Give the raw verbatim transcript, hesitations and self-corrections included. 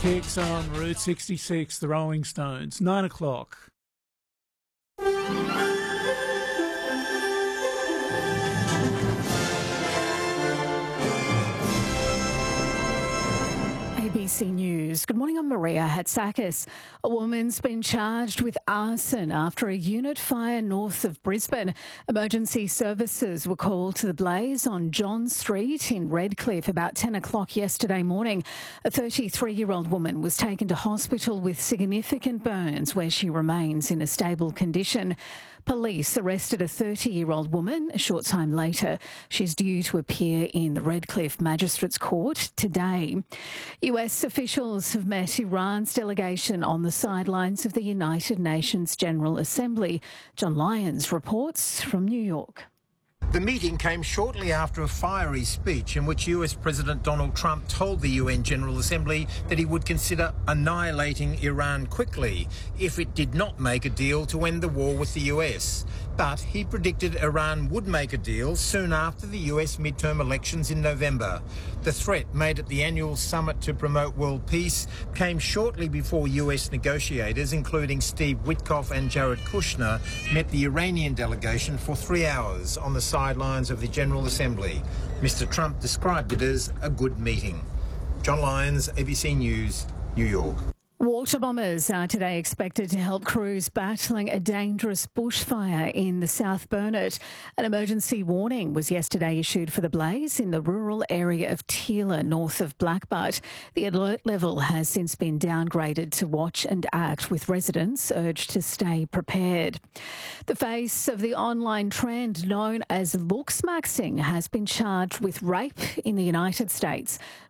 Kicks on Route sixty-six, the Rolling Stones, nine o'clock. A B C News. Good morning, I'm Maria Hatzakis. A woman's been charged with arson after a unit fire north of Brisbane. Emergency services were called to the blaze on John Street in Redcliffe about ten o'clock yesterday morning. A thirty-three-year-old woman was taken to hospital with significant burns where she remains in a stable condition. Police arrested a thirty-year-old woman a short time later. She's due to appear in the Redcliffe Magistrates Court today. U S officials have met Iran's delegation on the sidelines of the United Nations General Assembly. John Lyons reports from New York. The meeting came shortly after a fiery speech in which U S President Donald Trump told the U N General Assembly that he would consider annihilating Iran quickly if it did not make a deal to end the war with the U S. But he predicted Iran would make a deal soon after the U S midterm elections in November. The threat made at the annual summit to promote world peace came shortly before U S negotiators, including Steve Witkoff and Jared Kushner, met the Iranian delegation for three hours on the sidelines of the General Assembly. Mister Trump described it as a good meeting. John Lyons, A B C News, New York. Water bombers are today expected to help crews battling a dangerous bushfire in the South Burnett. An emergency warning was yesterday issued for the blaze in the rural area of Teela, north of Blackbutt. The alert level has since been downgraded to watch and act, with residents urged to stay prepared. The face of the online trend known as looksmaxing has been charged with rape in the United States.